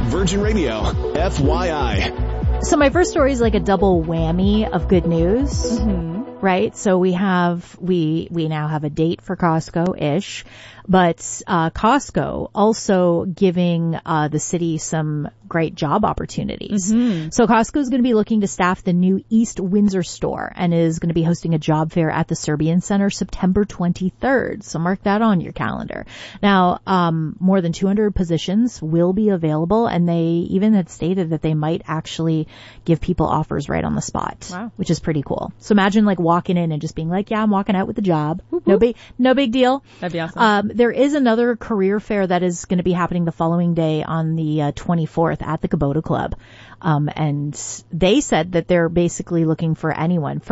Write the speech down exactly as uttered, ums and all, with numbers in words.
Virgin Radio, F Y I. So my first story is like a double whammy of good news. Mm-hmm. Right? So we have, we, we now have a date for Costco-ish, but, uh, Costco also giving, uh, the city some great job opportunities. Mm-hmm. So Costco is going to be looking to staff the new East Windsor store and is going to be hosting a job fair at the Serbian Center September twenty-third. So mark that on your calendar. Now, um, more than two hundred positions will be available, and they even had stated that they might actually give people offers right on the spot. Wow. Which is pretty cool. So imagine like walking in and just being like, yeah, I'm walking out with a job. No big, no big deal. That'd be awesome. Um, there is another career fair that is going to be happening the following day on the uh, twenty-fourth at the Kubota Club. Um, and they said that they're basically looking for anyone.